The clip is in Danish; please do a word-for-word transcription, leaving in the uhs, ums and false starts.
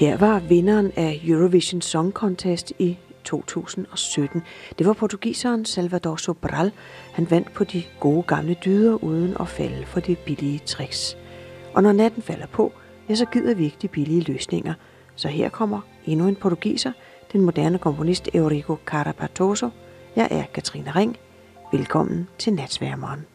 Her var vinderen af Eurovision Song Contest i to tusind og sytten. Det var portugiseren Salvador Sobral. Han vandt på de gode gamle dyder uden at falde for de billige tricks. Og når natten falder på, ja, så gider vi ikke de billige løsninger. Så her kommer endnu en portugiser, den moderne komponist Eurico Carapatoso. Jeg er Katrine Ring. Velkommen til Natsværmeren.